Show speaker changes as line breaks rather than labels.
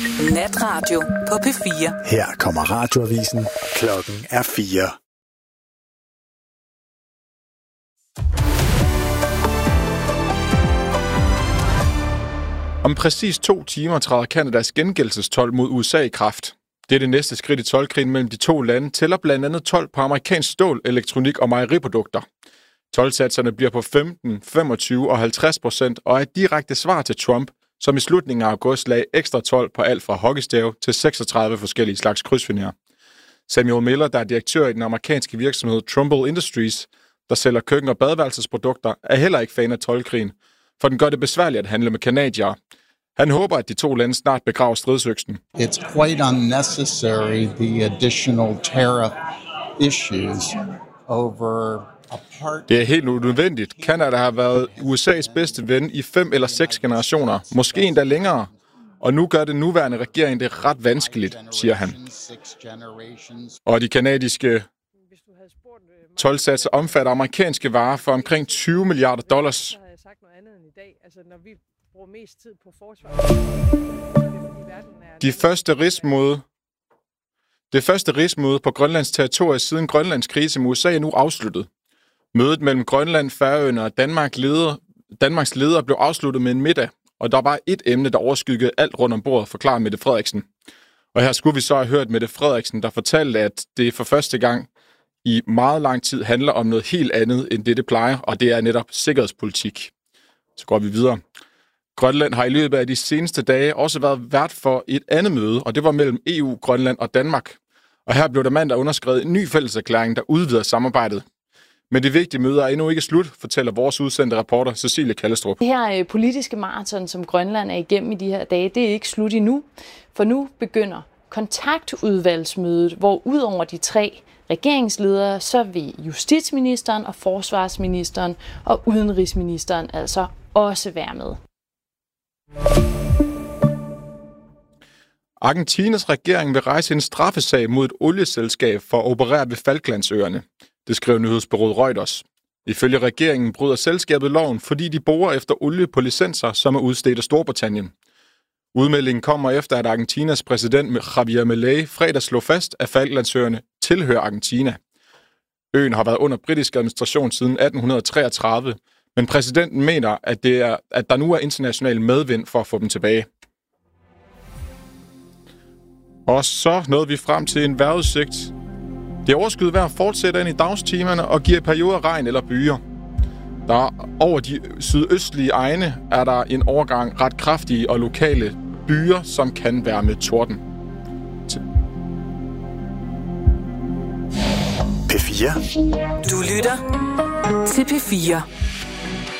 Natradio på P4.
Her kommer radioavisen. Klokken er 4.
Om præcis 2 timer træder Kanadas gengældelsestolv mod USA i kraft. Det er det næste skridt i toldkrigen mellem de to lande, tæller blandt andet told på amerikansk stål, elektronik og mejeriprodukter. Toldsatserne bliver på 15, 25 og 50% og er et direkte svar til Trump, som i slutningen af august lagde ekstra told på alt fra hockeystave til 36 forskellige slags krydsfiner. Samuel Miller, der er direktør i den amerikanske virksomhed Trumbull Industries, der sælger køkken- og badeværelsesprodukter, er heller ikke fan af toldkrigen, for den gør det besværligt at handle med canadiere. Han håber, at de to lande snart begraver stridsøksen.
It's quite unnecessary, the additional tariff issues over a part.
Det er helt unødvendigt. Canada har været USA's bedste ven i 5 eller 6 generationer, måske endda længere. Og nu gør den nuværende regering det ret vanskeligt, siger han. Og de kanadiske toldsatser omfatter amerikanske varer for omkring $20 milliarder. Det første rigsmøde på Grønlands territorie siden Grønlands krise med USA er nu afsluttet. Mødet mellem Grønland, Færøerne og Danmarks ledere blev afsluttet med en middag, og der var et emne, der overskyggede alt rundt om bordet, forklarer Mette Frederiksen. Og her skulle vi så have hørt Mette Frederiksen, der fortalte, at det for første gang i meget lang tid handler om noget helt andet, end det plejer, og det er netop sikkerhedspolitik. Så går vi videre. Grønland har i løbet af de seneste dage også været vært for et andet møde, og det var mellem EU, Grønland og Danmark. Og her blev der mandag underskrevet en ny fælleserklæring, der udvider samarbejdet. Men det vigtige møde er endnu ikke slut, fortæller vores udsendte reporter Cecilie Kallestrup.
Det her politiske maraton, som Grønland er igennem i de her dage, det er ikke slut endnu. For nu begynder kontaktudvalgsmødet, hvor ud over de 3 regeringsledere, så vil justitsministeren og forsvarsministeren og udenrigsministeren altså også være med.
Argentinas regering vil rejse en straffesag mod et olieselskab for at operere ved Falklandsøerne. Det skriver nyhedsbureauet Reuters. Ifølge regeringen bryder selskabet loven, fordi de borer efter olie på licenser, som er udstedt af Storbritannien. Udmeldingen kommer efter, at Argentinas præsident Javier Milei fredag slog fast, at Falklandsøerne tilhører Argentina. Øen har været under britisk administration siden 1833, men præsidenten mener, at der nu er international medvind for at få dem tilbage. Og så nåede vi frem til en vejrudsigt. Det overskyet vejr fortsætter ind i dagstimerne og giver perioder regn eller byer. Der over de sydøstlige egne er der en overgang ret kraftige og lokale byer, som kan være med torden.
P4.
Du lytter til P4.